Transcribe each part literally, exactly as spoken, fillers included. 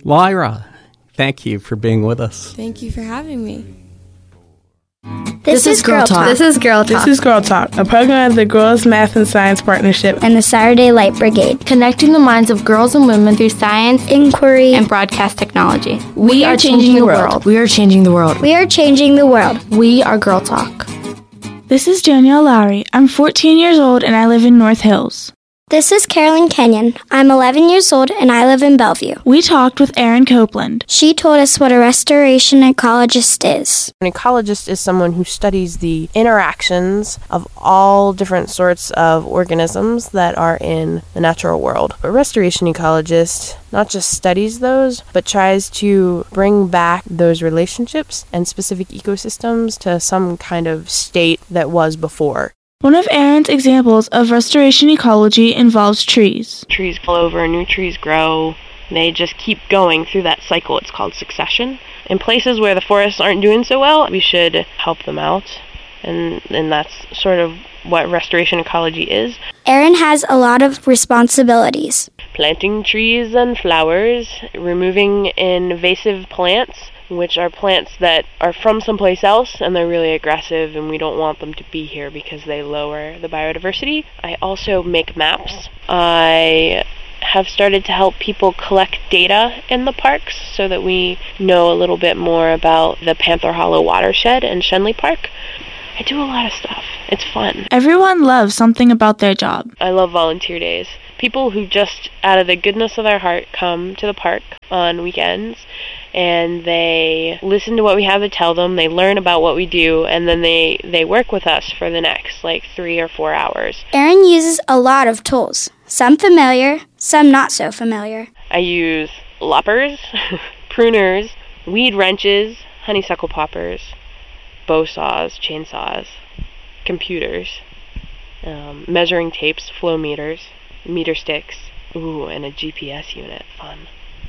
Lyra, thank you for being with us. Thank you for having me. This, this is Girl Talk. This is Girl Talk. This is Girl Talk, a program of the Girls Math and Science Partnership and the Saturday Light Brigade, connecting the minds of girls and women through science, inquiry, and broadcast technology. We, we are changing, changing the world. world. We are changing the world. We are changing the world. We are Girl Talk. This is Danielle Lowry. I'm fourteen years old and I live in North Hills. This is Carolyn Kenyon. I'm eleven years old and I live in Bellevue. We talked with Erin Copeland. She told us what a restoration ecologist is. An ecologist is someone who studies the interactions of all different sorts of organisms that are in the natural world. A restoration ecologist not just studies those, but tries to bring back those relationships and specific ecosystems to some kind of state that was before. One of Erin's examples of restoration ecology involves trees. Trees fall over, new trees grow. They just keep going through that cycle. It's called succession. In places where the forests aren't doing so well, we should help them out. And, and that's sort of what restoration ecology is. Erin has a lot of responsibilities. Planting trees and flowers, removing invasive plants, which are plants that are from someplace else and they're really aggressive and we don't want them to be here because they lower the biodiversity. I also make maps. I have started to help people collect data in the parks so that we know a little bit more about the Panther Hollow watershed in Shenley Park. I do a lot of stuff. It's fun. Everyone loves something about their job. I love volunteer days. People who just out of the goodness of their heart come to the park on weekends and they listen to what we have to tell them, they learn about what we do, and then they, they work with us for the next like three or four hours. Erin uses a lot of tools, some familiar, some not so familiar. I use loppers, pruners, weed wrenches, honeysuckle poppers, bow saws, chainsaws, computers, um, measuring tapes, flow meters, meter sticks, ooh, and a G P S unit, fun.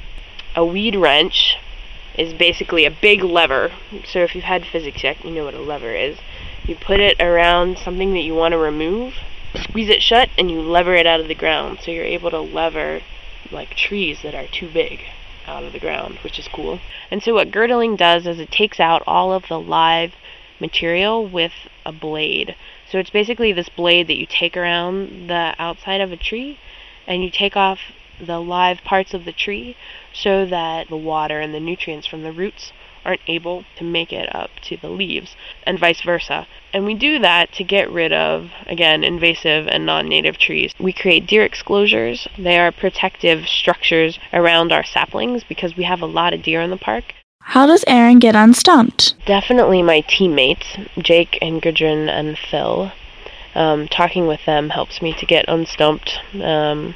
A weed wrench is basically a big lever. So if you've had physics yet, you know what a lever is. You put it around something that you want to remove, squeeze it shut, and you lever it out of the ground. So you're able to lever like trees that are too big out of the ground, which is cool. And so what girdling does is it takes out all of the live material with a blade. So it's basically this blade that you take around the outside of a tree and you take off the live parts of the tree so that the water and the nutrients from the roots aren't able to make it up to the leaves and vice versa. And we do that to get rid of, again, invasive and non-native trees. We create deer exclosures. They are protective structures around our saplings because we have a lot of deer in the park. How does Erin get unstumped? Definitely my teammates, Jake and Gudrun and Phil. Um, talking with them helps me to get unstumped. Um,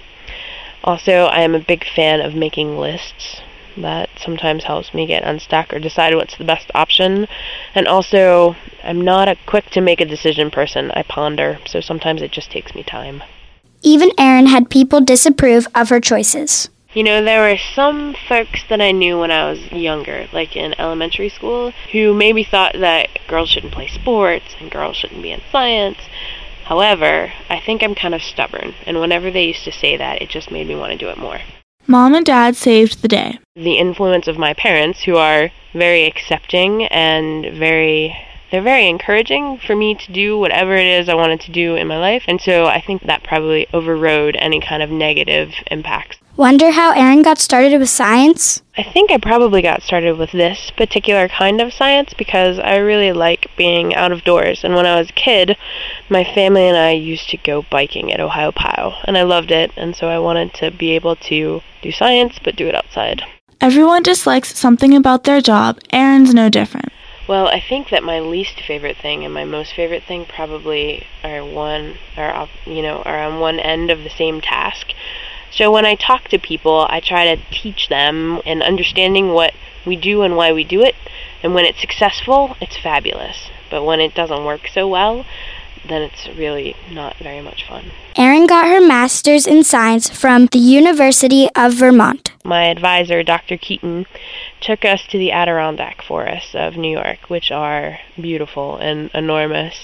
also, I am a big fan of making lists. That sometimes helps me get unstuck or decide what's the best option. And also, I'm not a quick to make a decision person. I ponder, so sometimes it just takes me time. Even Erin had people disapprove of her choices. You know, there were some folks that I knew when I was younger, like in elementary school, who maybe thought that girls shouldn't play sports and girls shouldn't be in science. However, I think I'm kind of stubborn, and whenever they used to say that, it just made me want to do it more. Mom and Dad saved the day. The influence of my parents, who are very accepting and very... They're very encouraging for me to do whatever it is I wanted to do in my life, and so I think that probably overrode any kind of negative impacts. Wonder how Erin got started with science? I think I probably got started with this particular kind of science because I really like being out of doors, and when I was a kid, my family and I used to go biking at Ohiopyle, and I loved it, and so I wanted to be able to do science, but do it outside. Everyone dislikes something about their job. Erin's no different. Well, I think that my least favorite thing and my most favorite thing probably are one, are you know, are on one end of the same task. So when I talk to people, I try to teach them and understanding what we do and why we do it. And when it's successful, it's fabulous. But when it doesn't work so well, then it's really not very much fun. Erin got her master's in science from the University of Vermont. My advisor, Doctor Keaton, took us to the Adirondack forests of New York, which are beautiful and enormous.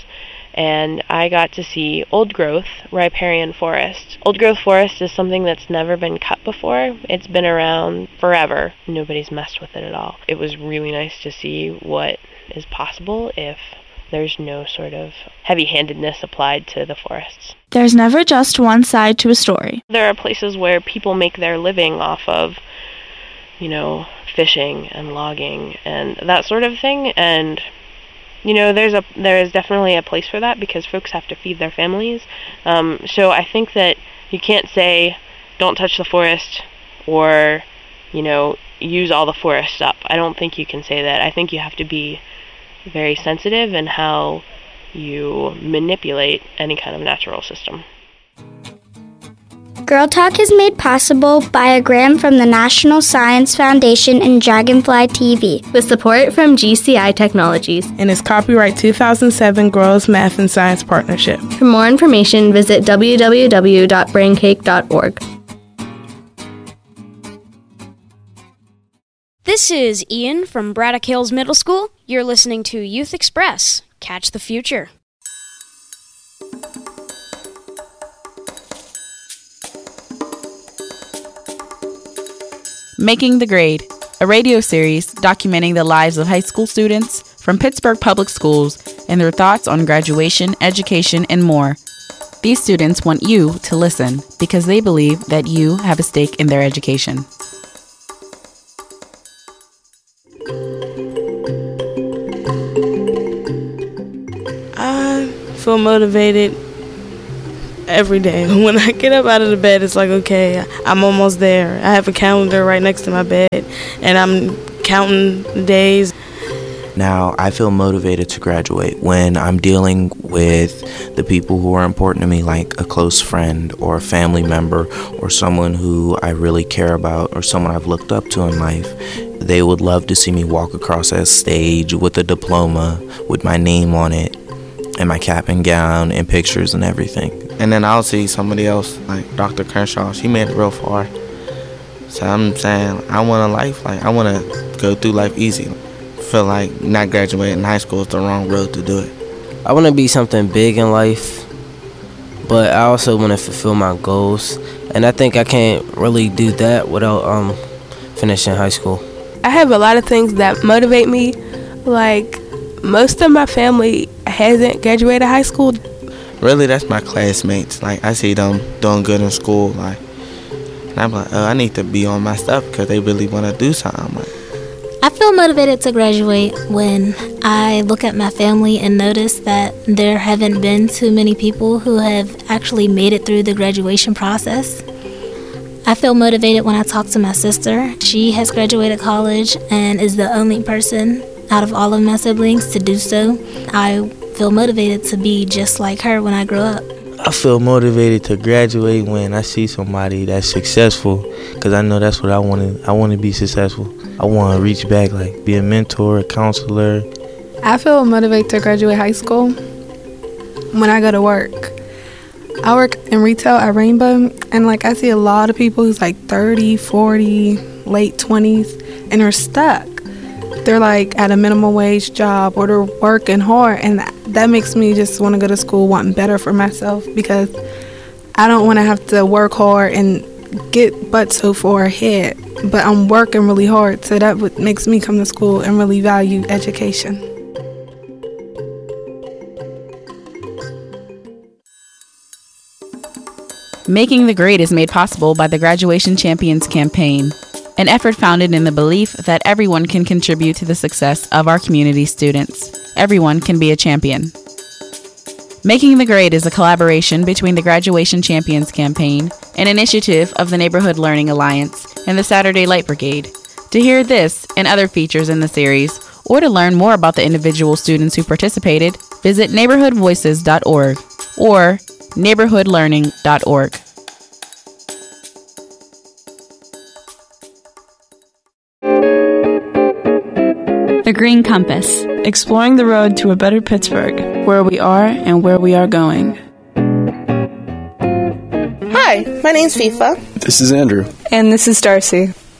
and I got to see old-growth riparian forest. Old-growth forest is something that's never been cut before. It's been around forever. Nobody's messed with it at all. It was really nice to see what is possible if there's no sort of heavy-handedness applied to the forests. There's never just one side to a story. There are places where people make their living off of, you know, fishing and logging and that sort of thing, and you know, there's a there is definitely a place for that because folks have to feed their families. Um, so I think that you can't say, don't touch the forest, or, you know, use all the forests up. I don't think you can say that. I think you have to be very sensitive in how you manipulate any kind of natural system. Girl Talk is made possible by a grant from the National Science Foundation and Dragonfly T V, with support from G C I Technologies. And it's copyright two thousand seven Girls Math and Science Partnership. For more information, visit w w w dot braincake dot org. This is Ian from Braddock Hills Middle School. You're listening to Youth Express. Catch the future. Making the Grade, a radio series documenting the lives of high school students from Pittsburgh Public Schools and their thoughts on graduation, education, and more. These students want you to listen because they believe that you have a stake in their education. I feel motivated every day. When I get up out of the bed, it's like, okay, I'm almost there. I have a calendar right next to my bed, and I'm counting the days. Now, I feel motivated to graduate when I'm dealing with the people who are important to me, like a close friend or a family member or someone who I really care about or someone I've looked up to in life. They would love to see me walk across that stage with a diploma with my name on it and my cap and gown and pictures and everything. And then I'll see somebody else, like Doctor Crenshaw. She made it real far. So I'm saying I want a life, like I want to go through life easy. Feel like not graduating high school is the wrong road to do it. I want to be something big in life, but I also want to fulfill my goals. And I think I can't really do that without um finishing high school. I have a lot of things that motivate me. Like, most of my family hasn't graduated high school. Really, that's my classmates. Like, I see them doing good in school. Like, and I'm like, oh, I need to be on my stuff because they really want to do something. Like, I feel motivated to graduate when I look at my family and notice that there haven't been too many people who have actually made it through the graduation process. I feel motivated when I talk to my sister. She has graduated college and is the only person out of all of my siblings to do so. I feel motivated to be just like her when I grow up. I feel motivated to graduate when I see somebody that's successful, because I know that's what I want to. I want to be successful. I want to reach back, like be a mentor, a counselor. I feel motivated to graduate high school when I go to work. I work in retail at Rainbow, and like I see a lot of people who's like thirty, forty, late twenties, and are stuck. They're like at a minimum wage job, or they're working hard, and that, that makes me just want to go to school wanting better for myself, because I don't want to have to work hard and get but so far ahead, but I'm working really hard, so that what makes me come to school and really value education. Making the Grade is made possible by the Graduation Champions campaign, an effort founded in the belief that everyone can contribute to the success of our community students. Everyone can be a champion. Making the Grade is a collaboration between the Graduation Champions campaign, an initiative of the Neighborhood Learning Alliance, and the Saturday Light Brigade. To hear this and other features in the series, or to learn more about the individual students who participated, visit neighborhood voices dot org or neighborhood learning dot org. The Green Compass. Exploring the road to a better Pittsburgh, where we are and where we are going. Hi, my name's FIFA. This is Andrew. And this is Darcy.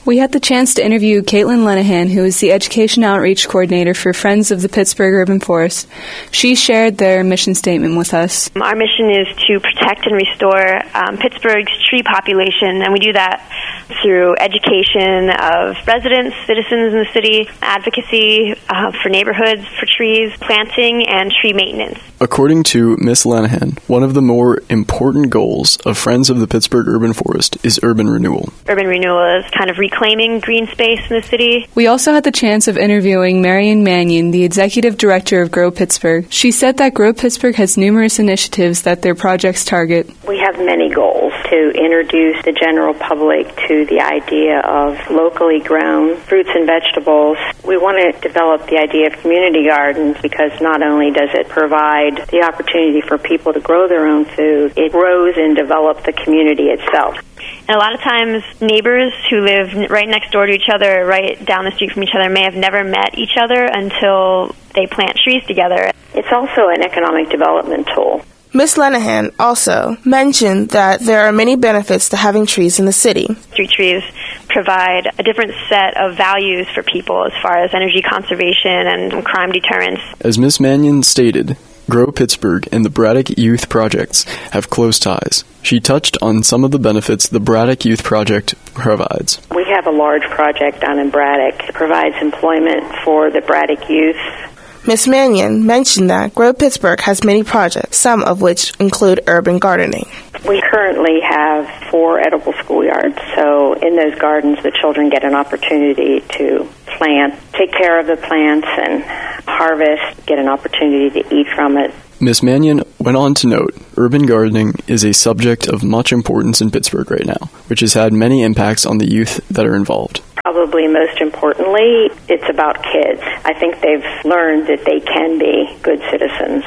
We had the chance to interview Caitlin Lenahan, who is the Education Outreach Coordinator for Friends of the Pittsburgh Urban Forest. She shared their mission statement with us. Our mission is to protect and restore um, Pittsburgh's tree population, and we do that through education of residents, citizens in the city, advocacy uh, for neighborhoods, for trees, planting, and tree maintenance. According to Miz Lenahan, one of the more important goals of Friends of the Pittsburgh Urban Forest is urban renewal. Urban renewal is kind of reclaiming green space in the city. We also had the chance of interviewing Marion Mannion, the Executive Director of Grow Pittsburgh. She said that Grow Pittsburgh has numerous initiatives that their projects target. We have many goals to introduce the general public to the idea of locally grown fruits and vegetables. We want to develop the idea of community gardens because not only does it provide the opportunity for people to grow their own food, it grows and develops the community itself. And a lot of times, neighbors who live right next door to each other, right down the street from each other, may have never met each other until they plant trees together. It's also an economic development tool. Miz Lenahan also mentioned that there are many benefits to having trees in the city. Street trees provide a different set of values for people as far as energy conservation and crime deterrence. As Miz Mannion stated, Grow Pittsburgh and the Braddock Youth Projects have close ties. She touched on some of the benefits the Braddock Youth Project provides. We have a large project down in Braddock. It provides employment for the Braddock youth. Miz Mannion mentioned that Grow Pittsburgh has many projects, some of which include urban gardening. We currently have four edible schoolyards, so in those gardens the children get an opportunity to plant, take care of the plants, and harvest, get an opportunity to eat from it. Miz Mannion went on to note, urban gardening is a subject of much importance in Pittsburgh right now, which has had many impacts on the youth that are involved. Probably most importantly, it's about kids. I think they've learned that they can be good citizens.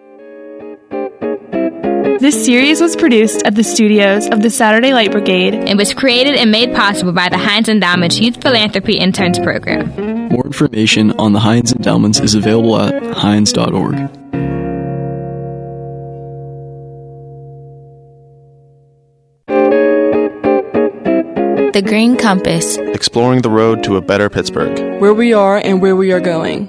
This series was produced at the studios of the Saturday Light Brigade and was created and made possible by the Heinz Endowment's Youth Philanthropy Interns Program. More information on the Heinz Endowments is available at heinz dot org. The Green Compass. Exploring the road to a better Pittsburgh. Where we are and where we are going.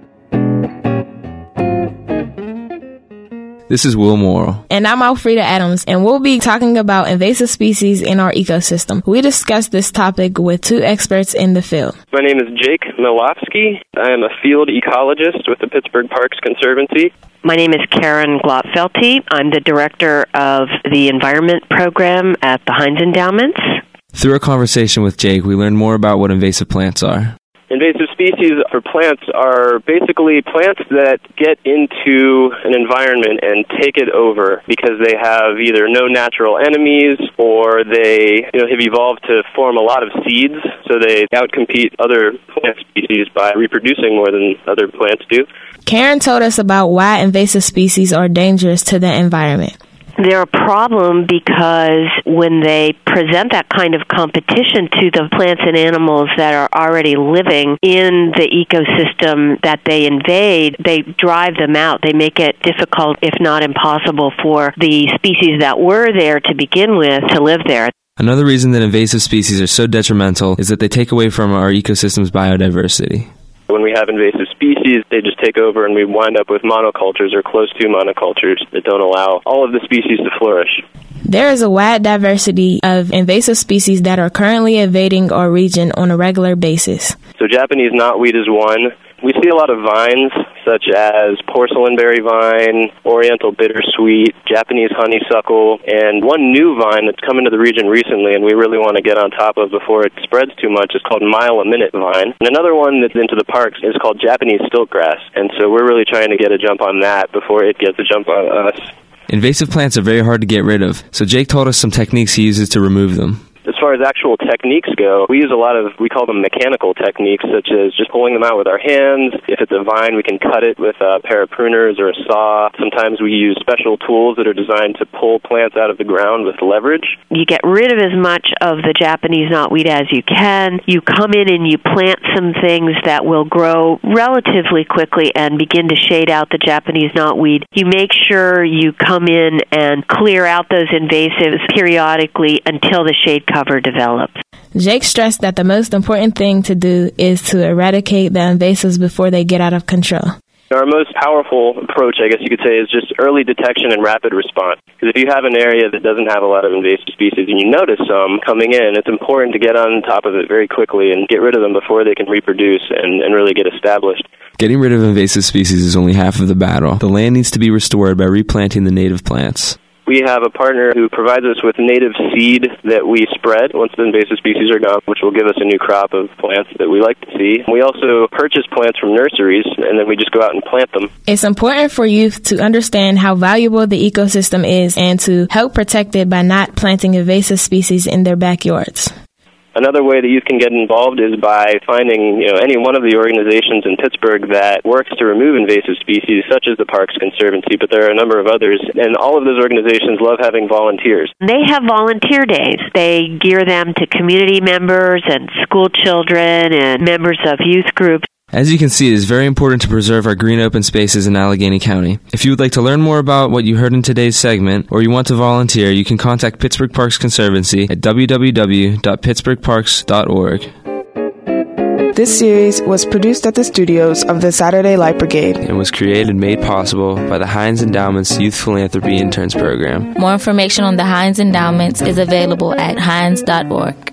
This is Will Morrow. And I'm Alfreda Adams, and we'll be talking about invasive species in our ecosystem. We discussed this topic with two experts in the field. My name is Jake Milofsky. I am a field ecologist with the Pittsburgh Parks Conservancy. My name is Karen Glotfelty. I'm the director of the Environment Program at the Heinz Endowments. Through a conversation with Jake, we learned more about what invasive plants are. Invasive species for plants are basically plants that get into an environment and take it over because they have either no natural enemies or they you know, have evolved to form a lot of seeds, so they outcompete other plant species by reproducing more than other plants do. Karen told us about why invasive species are dangerous to the environment. They're a problem because when they present that kind of competition to the plants and animals that are already living in the ecosystem that they invade, they drive them out. They make it difficult, if not impossible, for the species that were there to begin with to live there. Another reason that invasive species are so detrimental is that they take away from our ecosystem's biodiversity. When we have invasive species, they just take over and we wind up with monocultures or close to monocultures that don't allow all of the species to flourish. There is a wide diversity of invasive species that are currently invading our region on a regular basis. So Japanese knotweed is one. We see a lot of vines, such as porcelainberry vine, oriental bittersweet, Japanese honeysuckle, and one new vine that's come into the region recently and we really want to get on top of before it spreads too much is called mile-a-minute vine. And another one that's into the parks is called Japanese stiltgrass, and so we're really trying to get a jump on that before it gets a jump on us. Invasive plants are very hard to get rid of, so Jake told us some techniques he uses to remove them. As far as actual techniques go, we use a lot of, we call them mechanical techniques, such as just pulling them out with our hands. If it's a vine, we can cut it with a pair of pruners or a saw. Sometimes we use special tools that are designed to pull plants out of the ground with leverage. You get rid of as much of the Japanese knotweed as you can. You come in and you plant some things that will grow relatively quickly and begin to shade out the Japanese knotweed. You make sure you come in and clear out those invasives periodically until the shade cover develops. Jake stressed that the most important thing to do is to eradicate the invasives before they get out of control. Our most powerful approach, I guess you could say, is just early detection and rapid response. Because if you have an area that doesn't have a lot of invasive species and you notice some coming in, it's important to get on top of it very quickly and get rid of them before they can reproduce and, and really get established. Getting rid of invasive species is only half of the battle. The land needs to be restored by replanting the native plants. We have a partner who provides us with native seed that we spread once the invasive species are gone, which will give us a new crop of plants that we like to see. We also purchase plants from nurseries, and then we just go out and plant them. It's important for youth to understand how valuable the ecosystem is and to help protect it by not planting invasive species in their backyards. Another way that you can get involved is by finding, you know, any one of the organizations in Pittsburgh that works to remove invasive species, such as the Parks Conservancy, but there are a number of others, and all of those organizations love having volunteers. They have volunteer days. They gear them to community members and school children and members of youth groups. As you can see, it is very important to preserve our green open spaces in Allegheny County. If you would like to learn more about what you heard in today's segment, or you want to volunteer, you can contact Pittsburgh Parks Conservancy at w w w dot pittsburgh parks dot org. This series was produced at the studios of the Saturday Light Brigade and was created and made possible by the Heinz Endowment's Youth Philanthropy Interns Program. More information on the Heinz Endowments is available at heinz dot org.